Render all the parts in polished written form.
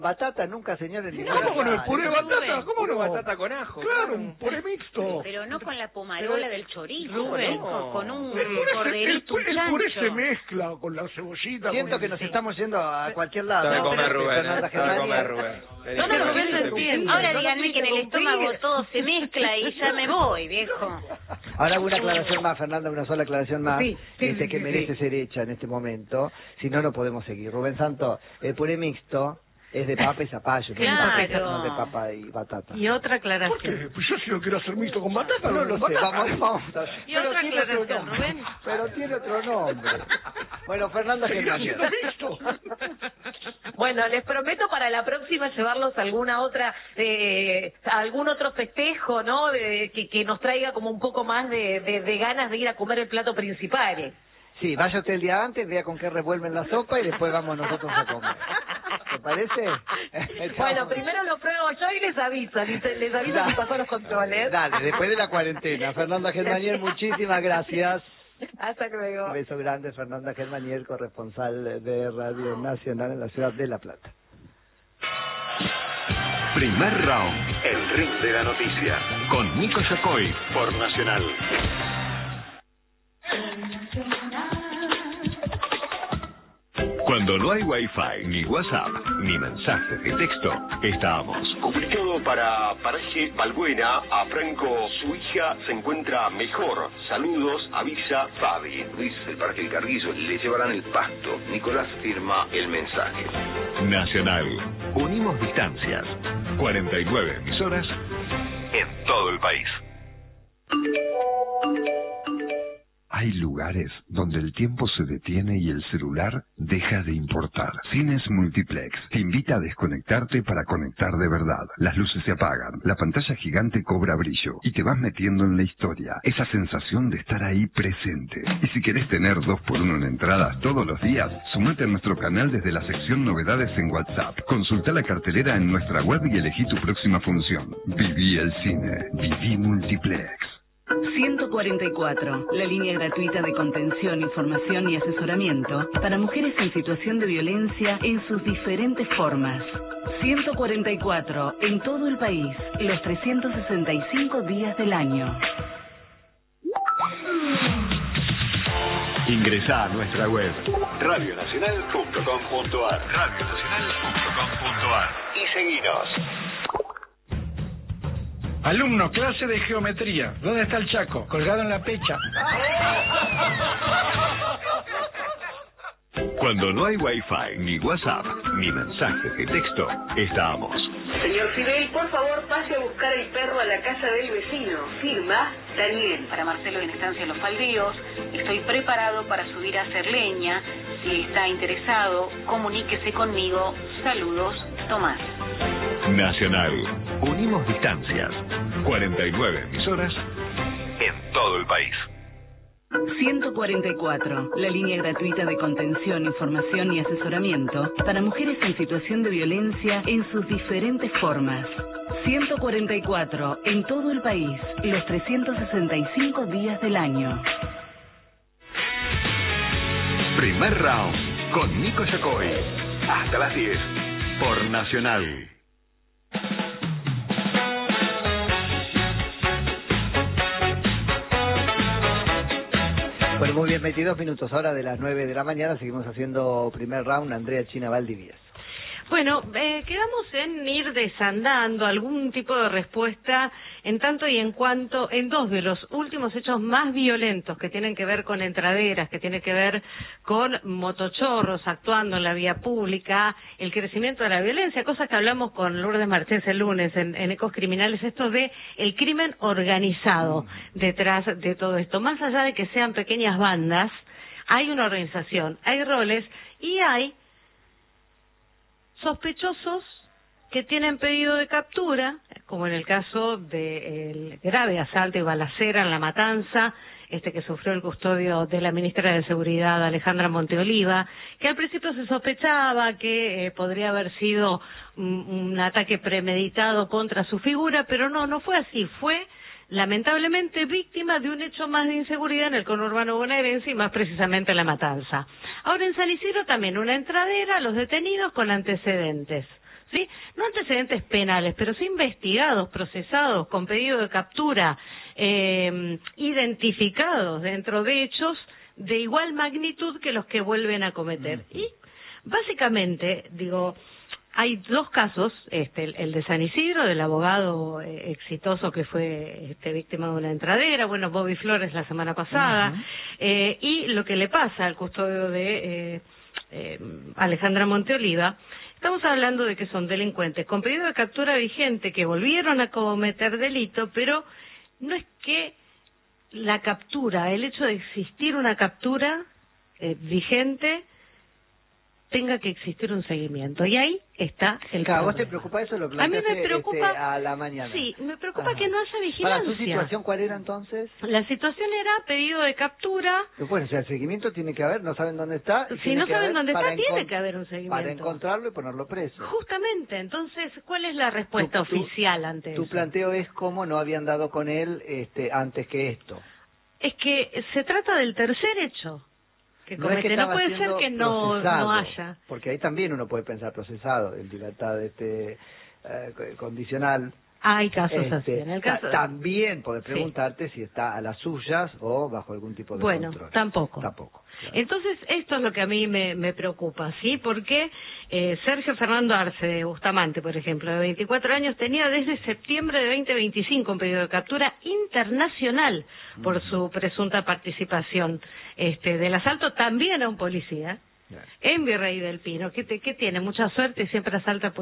Batata nunca, señores. ¿Cómo con el puré de batata? ¿Cómo no? Batata con ajo. Claro, un puré mixto. Pero no con la pomarola del chorizo, Rubén, con un El corderito, un puré se chancho. mezcla con la cebollita. Siento que nos estamos yendo a cualquier lado. Te voy a comer, Pero Rubén. Fernanda Te voy a comer, Germania. Rubén. No, Rubén, no entiendo. Ahora díganme que en el estómago todo se mezcla y ya me voy, viejo. Ahora una aclaración más, Fernanda, una sola aclaración más, que merece ser hecha en este momento. Si no, no podemos seguir. Rubén Santos, el puré mixto es de papa y zapallo, Claro. no de papa y batata. Y otra ¿Por qué? aclaración. Pues yo si lo quiero hacer mixto con batata, No lo sé, vamos. Y otra aclaración, Rubén. Pero tiene otro nombre. Bueno, Fernanda Germania. Mixto. Bueno, les prometo para la próxima llevarlos a alguna otra, a algún otro festejo, ¿no? Que nos traiga como un poco más de ganas de ir a comer el plato principal. Sí, vaya usted el día antes, vea con qué revuelven la sopa y después vamos nosotros a comer. ¿Te parece? Bueno, primero lo pruebo yo y les aviso si pasó los controles. Dale, después de la cuarentena. Fernanda Germanier, muchísimas gracias. Hasta luego. Un beso grande, Fernanda Germanier, corresponsal de Radio Nacional en la ciudad de La Plata. Primer round, el ring de la noticia, con Nico Yacoy, por Nacional. Cuando no hay Wi-Fi, ni WhatsApp, ni mensajes de texto, estamos. Comunicado para Paraje Balbuena, a Franco, su hija se encuentra mejor. Saludos, avisa Fabi. Luis, el Parque del Carrizo, le llevarán el pasto. Nicolás firma el mensaje. Nacional. Unimos distancias. 49 emisoras en todo el país. Hay lugares donde el tiempo se detiene y el celular deja de importar. Cines Multiplex te invita a desconectarte para conectar de verdad. Las luces se apagan, la pantalla gigante cobra brillo y te vas metiendo en la historia. Esa sensación de estar ahí presente. Y si querés tener 2x1 en entradas todos los días, sumate a nuestro canal desde la sección Novedades en WhatsApp. Consulta la cartelera en nuestra web y elegí tu próxima función. Viví el cine. Viví Multiplex. 144, la línea gratuita de contención, información y asesoramiento para mujeres en situación de violencia en sus diferentes formas. 144, en todo el país, los 365 días del año. Ingresá a nuestra web radionacional.com.ar y seguinos. Alumno, clase de geometría. ¿Dónde está el Chaco? Colgado en la pecha. Cuando no hay Wi-Fi, ni WhatsApp, ni mensajes de texto, estamos. Señor Fidel, por favor, pase a buscar el perro a la casa del vecino. Firma, Daniel. Para Marcelo en Estancia Los Baldíos, estoy preparado para subir a hacer leña. Si está interesado, comuníquese conmigo. Saludos, Tomás. Nacional. Unimos distancias. 49 emisoras en todo el país. 144, la línea gratuita de contención, información y asesoramiento para mujeres en situación de violencia en sus diferentes formas. 144, en todo el país, los 365 días del año. Primer round, con Nico Yacoy. Hasta las 10, por Nacional. Bueno, muy bien, 22 minutos ahora de las 9 de la mañana, seguimos haciendo primer round, Andrea China Valdivieso. Bueno, quedamos en ir desandando algún tipo de respuesta en tanto y en cuanto en dos de los últimos hechos más violentos que tienen que ver con entraderas, que tienen que ver con motochorros actuando en la vía pública, el crecimiento de la violencia, cosas que hablamos con Lourdes Marchés el lunes en Ecos Criminales, esto de el crimen organizado detrás de todo esto. Más allá de que sean pequeñas bandas, hay una organización, hay roles y hay sospechosos que tienen pedido de captura, como en el caso del grave asalto y balacera en La Matanza, que sufrió el custodio de la ministra de Seguridad, Alejandra Monteoliva, que al principio se sospechaba que podría haber sido un ataque premeditado contra su figura, pero no fue así, fue lamentablemente víctima de un hecho más de inseguridad en el conurbano bonaerense y más precisamente en La Matanza. Ahora en San Isidro también una entradera a los detenidos con antecedentes. ¿sí? No antecedentes penales, pero sí investigados, procesados, con pedido de captura, identificados dentro de hechos de igual magnitud que los que vuelven a cometer. Y básicamente, digo, hay dos casos, el de San Isidro, del abogado exitoso que fue víctima de una entradera, bueno, Bobby Flores la semana pasada, y lo que le pasa al custodio de Alejandra Monteoliva. Estamos hablando de que son delincuentes con pedido de captura vigente que volvieron a cometer delito, pero no es que la captura, el hecho de existir una captura vigente, tenga que existir un seguimiento. Y ahí está el problema. ¿Vos te preocupa eso? Lo a mí me preocupa a la mañana. Sí, me preocupa que no haya vigilancia. ¿Para tu situación cuál era entonces? La situación era pedido de captura. Bueno, o sea, el seguimiento tiene que haber, no saben dónde está. Si no saben dónde está, tiene que haber un seguimiento. Para encontrarlo y ponerlo preso. Justamente, entonces, ¿cuál es la respuesta oficial ante eso? Tu planteo es cómo no habían dado con él antes que esto. Es que se trata del tercer hecho que comete. No puede ser que no haya. Porque ahí también uno puede pensar procesado, en libertad condicional. Hay casos así. En el caso también podés preguntarte si está a las suyas o bajo algún tipo de control. Bueno, tampoco. Claro. Entonces, esto es lo que a mí me preocupa, ¿sí? Porque Sergio Fernando Arce de Bustamante, por ejemplo, de 24 años, tenía desde septiembre de 2025 un pedido de captura internacional por su presunta participación del asalto también a un policía. En Virrey del Pino, ¿qué tiene? Mucha suerte y siempre asalta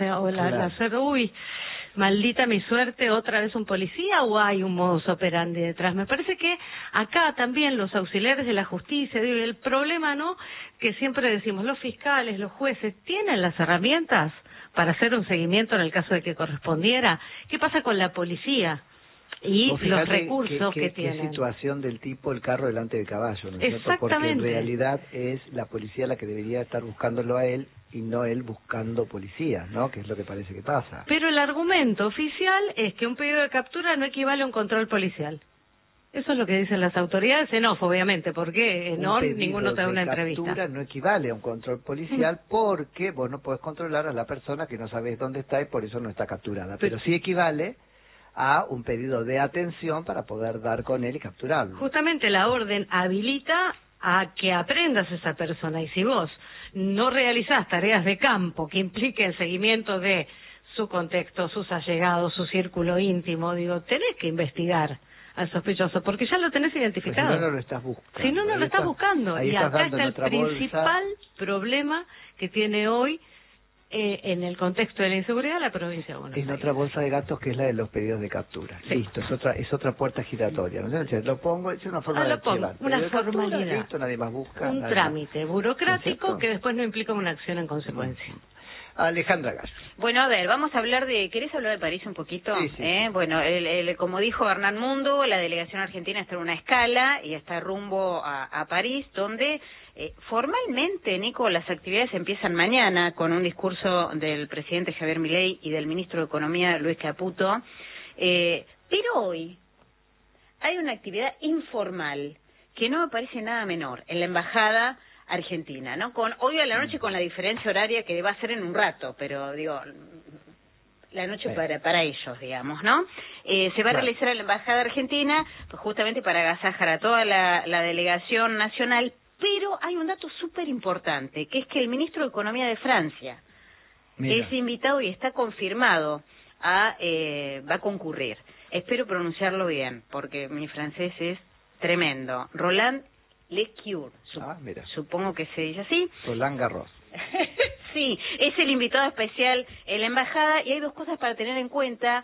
la suerte, uy, maldita mi suerte, otra vez un policía, o hay un modus operandi detrás. Me parece que acá también los auxiliares de la justicia, digo, el problema, ¿no?, que siempre decimos, los fiscales, los jueces, ¿tienen las herramientas para hacer un seguimiento en el caso de que correspondiera? ¿Qué pasa con la policía? Y los recursos que tienen. Qué situación del tipo el carro delante del caballo, ¿no es cierto? Porque en realidad es la policía la que debería estar buscándolo a él y no él buscando policías, ¿no? Que es lo que parece que pasa. Pero el argumento oficial es que un pedido de captura no equivale a un control policial. Eso es lo que dicen las autoridades en off, obviamente, porque en on ninguno te da una entrevista. Un pedido de captura no equivale a un control policial porque vos no podés controlar a la persona que no sabés dónde está y por eso no está capturada. Pero sí equivale a un pedido de atención para poder dar con él y capturarlo. Justamente la orden habilita a que aprendas a esa persona, y si vos no realizás tareas de campo que impliquen el seguimiento de su contexto, sus allegados, su círculo íntimo, digo, tenés que investigar al sospechoso, porque ya lo tenés identificado. Pero si no, no lo estás buscando. Si no, no lo estás buscando. Y acá está el principal problema que tiene hoy en el contexto de la inseguridad la provincia de Buenos Aires. En otra bolsa de gatos que es la de los pedidos de captura. Sí. Listo, es otra puerta giratoria. ¿No? Lo pongo, es una forma de archivar. Una formalidad. Captura, listo, nadie más busca. Un trámite burocrático que después no implica una acción en consecuencia. Alejandra Gallo. Bueno, a ver, vamos a hablar ¿querés hablar de París un poquito? Sí. Bueno, como dijo Hernán Mundo, la delegación argentina está en una escala y está rumbo a París, donde formalmente, Nico, las actividades empiezan mañana con un discurso del presidente Javier Milei y del ministro de Economía, Luis Caputo, pero hoy hay una actividad informal que no me parece nada menor en la embajada argentina, ¿no? Hoy a la noche, con la diferencia horaria que va a ser en un rato, pero digo, la noche para ellos, digamos, ¿no? Se va a realizar en la embajada argentina, pues justamente para agasajar a toda la delegación nacional, pero hay un dato súper importante, que es que el ministro de Economía de Francia es invitado y está confirmado va a concurrir. Espero pronunciarlo bien, porque mi francés es tremendo. Roland Lescure, supongo que se dice así. Roland Garros. Sí, es el invitado especial en la embajada, y hay dos cosas para tener en cuenta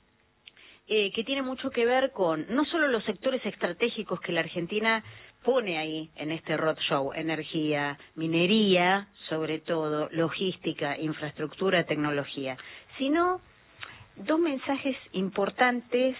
que tienen mucho que ver con no solo los sectores estratégicos que la Argentina pone ahí en este roadshow: energía, minería, sobre todo, logística, infraestructura, tecnología, sino dos mensajes importantes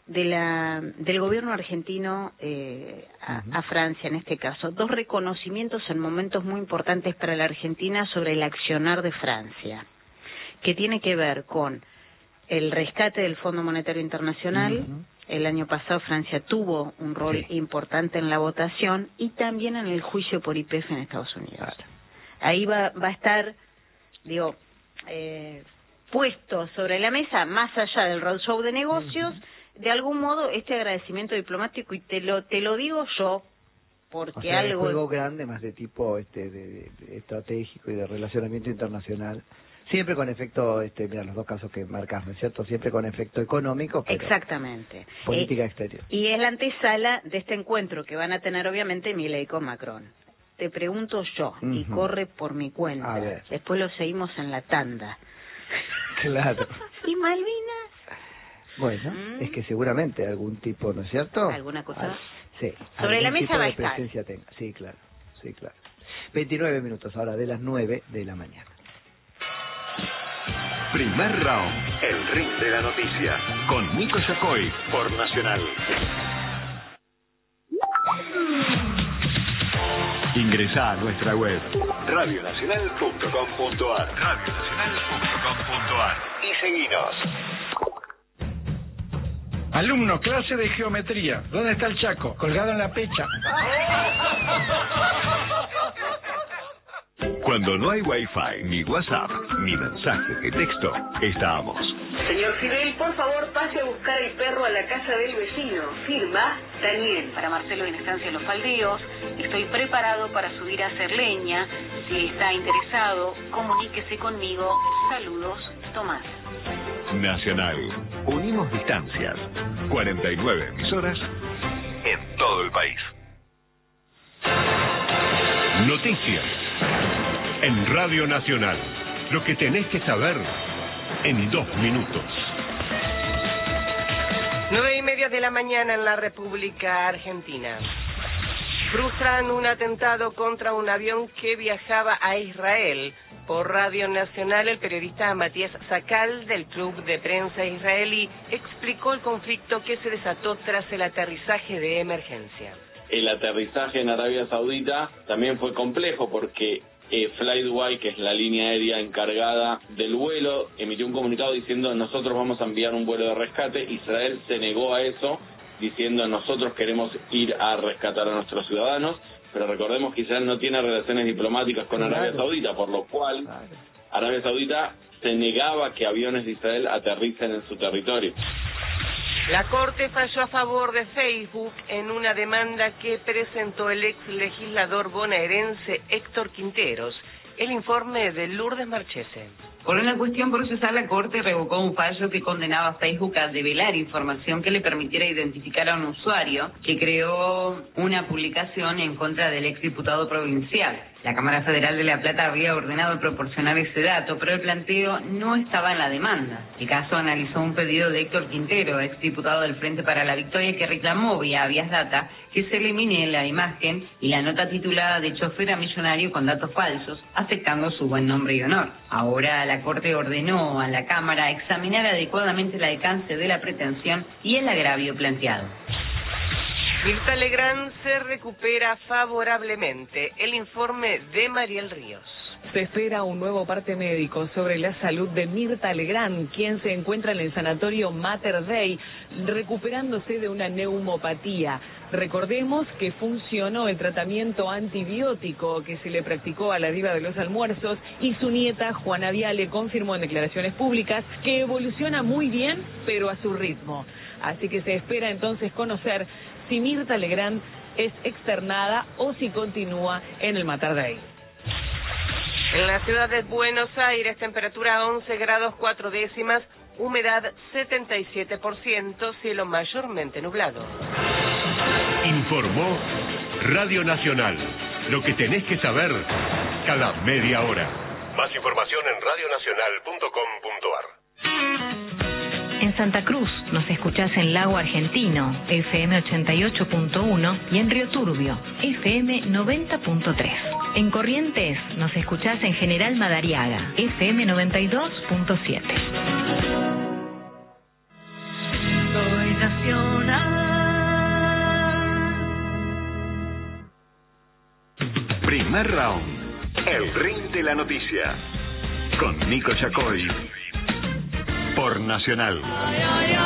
del gobierno argentino a Francia, en este caso, dos reconocimientos en momentos muy importantes para la Argentina sobre el accionar de Francia, que tiene que ver con el rescate del Fondo Monetario Internacional. El año pasado Francia tuvo un rol importante en la votación, y también en el juicio por YPF en Estados Unidos. Ahí va a estar, digo, puesto sobre la mesa, más allá del roadshow de negocios, de algún modo este agradecimiento diplomático, y te lo digo yo, porque o sea, algo... un juego grande más de tipo de estratégico y de relacionamiento internacional, siempre con efecto, mira, los dos casos que marcas, ¿no es cierto? Siempre con efecto económico, pero exactamente. Política exterior. Y es la antesala de este encuentro que van a tener obviamente Milei con Macron. Te pregunto yo, y corre por mi cuenta, después lo seguimos en la tanda. Claro. ¿Y Malvinas? Bueno, es que seguramente algún tipo, ¿no es cierto? ¿Alguna cosa? Sí. Sobre la mesa va a estar. Presencia tenga. Sí, claro. 29 minutos ahora de las 9 de la mañana. Primer round, el ring de la noticia, con Nico Yacoy, por Nacional. Ingresa a nuestra web, radionacional.com.ar. Y seguinos. Alumno, clase de geometría. ¿Dónde está el Chaco? Colgado en la pecha. Cuando no hay Wi-Fi, ni WhatsApp, ni mensaje de texto, estamos. Señor Fidel, por favor pase a buscar el perro a la casa del vecino. Firma, Daniel. Para Marcelo en Estancia Los Faldeos, estoy preparado para subir a hacer leña. Si está interesado, comuníquese conmigo. Saludos, Tomás. Nacional. Unimos distancias. 49 emisoras en todo el país. Noticias. En Radio Nacional. Lo que tenés que saber en 2 minutos. 9:30 de la mañana en la República Argentina. Frustran un atentado contra un avión que viajaba a Israel. Por Radio Nacional, el periodista Matías Sakal, del Club de Prensa Israelí, explicó el conflicto que se desató tras el aterrizaje de emergencia. El aterrizaje en Arabia Saudita también fue complejo porque FlightDubai, que es la línea aérea encargada del vuelo, emitió un comunicado diciendo: nosotros vamos a enviar un vuelo de rescate. Israel se negó a eso, diciendo: nosotros queremos ir a rescatar a nuestros ciudadanos. Pero recordemos que Israel no tiene relaciones diplomáticas con Arabia Saudita, por lo cual Arabia Saudita se negaba que aviones de Israel aterricen en su territorio. La Corte falló a favor de Facebook en una demanda que presentó el ex legislador bonaerense Héctor Quinteros. El informe de Lourdes Marchese. Por una cuestión procesal, la Corte revocó un fallo que condenaba a Facebook a develar información que le permitiera identificar a un usuario que creó una publicación en contra del exdiputado provincial. La Cámara Federal de La Plata había ordenado proporcionar ese dato, pero el planteo no estaba en la demanda. El caso analizó un pedido de Héctor Quintero, exdiputado del Frente para la Victoria, que reclamó vía Avias Data que se elimine la imagen y la nota titulada de chofer a millonario con datos falsos, afectando su buen nombre y honor. Ahora la Corte ordenó a la Cámara examinar adecuadamente el alcance de la pretensión y el agravio planteado. Mirta Legrand se recupera favorablemente. El informe de Mariel Ríos. Se espera un nuevo parte médico sobre la salud de Mirta Legrand, quien se encuentra en el sanatorio Mater Dei, recuperándose de una neumopatía. Recordemos que funcionó el tratamiento antibiótico que se le practicó a la diva de los almuerzos, y su nieta, Juana Viale, confirmó en declaraciones públicas que evoluciona muy bien, pero a su ritmo. Así que se espera entonces conocer si Mirta Legrand es externada o si continúa en el Mater Dei. En la ciudad de Buenos Aires, temperatura 11 grados 4 décimas, humedad 77%, cielo mayormente nublado. Informó Radio Nacional. Lo que tenés que saber cada media hora. Más información en radionacional.com.ar. En Santa Cruz nos escuchás en Lago Argentino, FM 88.1, y en Río Turbio, FM 90.3. En Corrientes nos escuchás en General Madariaga, FM 92.7. Soy nacional. Primer round, el ring de la noticia, con Nico Yacoy, por Nacional.